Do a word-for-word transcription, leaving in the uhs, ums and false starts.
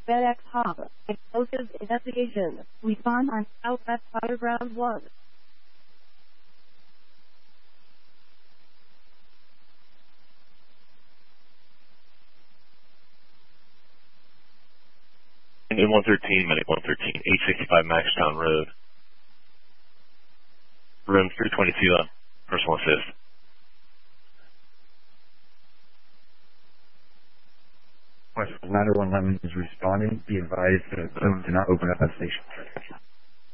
FedEx Hub. Explosive investigation. Respond on Southwest Fireground one. In one thirteen, Medic one thirteen, eight sixty-five Maxtown Road. Room three twenty-two, uh, personal assist. West nine one one is responding. Be advised that uh, do not open up that station.